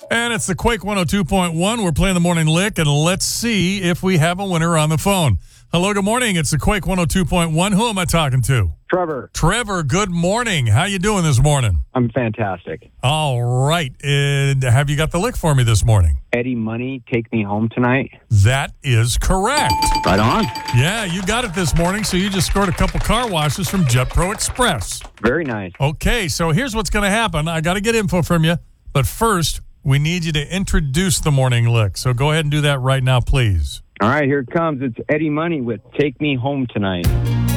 And it's the Quake 102.1. We're playing the morning lick, and let's see if we have a winner on the phone. Hello, good morning. It's the Quake 102.1. Who am I talking to? Trevor. Trevor, good morning. How you doing this morning? I'm fantastic. All right. And have you got the lick for me this morning? Eddie Money, Take Me Home Tonight. That is correct. Right on. Yeah, you got it this morning, so you just scored a couple car washes from Jet Pro Express. Very nice. Okay, so here's what's going to happen. I got to get info from you, but first, we need you to introduce the morning lick. So go ahead and do that right now, please. All right, here it comes. It's Eddie Money with Take Me Home Tonight.